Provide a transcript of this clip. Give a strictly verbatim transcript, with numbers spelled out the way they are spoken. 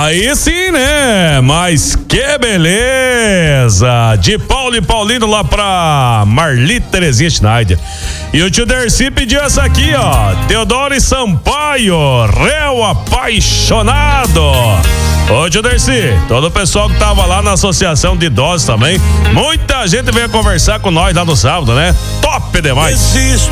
Aí sim, né? Mas que beleza! De Paulo e Paulino lá pra Marli Terezinha Schneider. E o tio Dercy pediu essa aqui, ó. Teodoro e Sampaio, réu apaixonado. Ô tio Dercy, todo o pessoal que tava lá na associação de idosos também, muita gente veio conversar com nós lá no sábado, né? Top demais! Existo